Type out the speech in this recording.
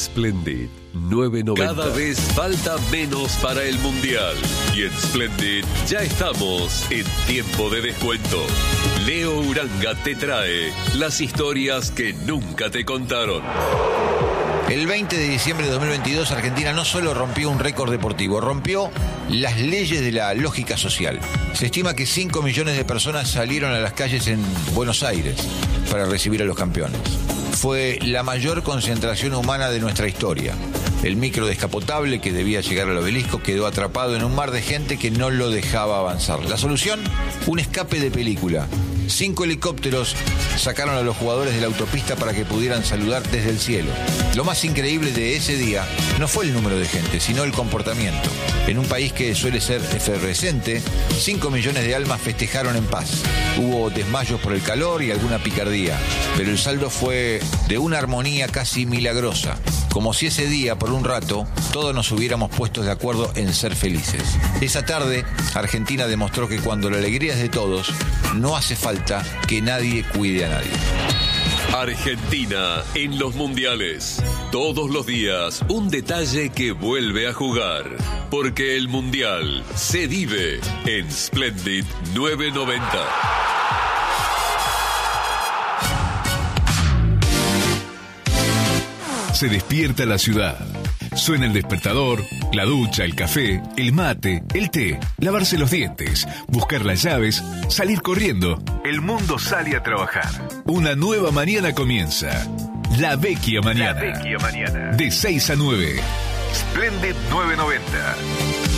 Splendid 990. Cada vez falta menos para el Mundial. Y en Splendid ya estamos en tiempo de descuento. Leo Uranga te trae las historias que nunca te contaron. El 20 de diciembre de 2022, Argentina no solo rompió un récord deportivo, rompió las leyes de la lógica social. Se estima que 5 millones de personas salieron a las calles en Buenos Aires para recibir a los campeones. Fue la mayor concentración humana de nuestra historia. El micro descapotable que debía llegar al obelisco quedó atrapado en un mar de gente que no lo dejaba avanzar. La solución, un escape de película. 5 helicópteros sacaron a los jugadores de la autopista para que pudieran saludar desde el cielo. Lo más increíble de ese día no fue el número de gente, sino el comportamiento. En un país que suele ser efervescente, 5 millones de almas festejaron en paz. Hubo desmayos por el calor y alguna picardía, pero el saldo fue de una armonía casi milagrosa, como si ese día, por un rato, todos nos hubiéramos puesto de acuerdo en ser felices. Esa tarde, Argentina demostró que cuando la alegría es de todos, no hace falta que nadie cuide a nadie. Argentina en los mundiales. Todos los días un detalle que vuelve a jugar. Porque el mundial se vive en Splendid 990. Se despierta la ciudad. Suena el despertador, la ducha, el café, el mate, el té, lavarse los dientes, buscar las llaves, salir corriendo. El mundo sale a trabajar. Una nueva mañana comienza. La Vecchia Mañana. De 6 a 9. Splendid 990.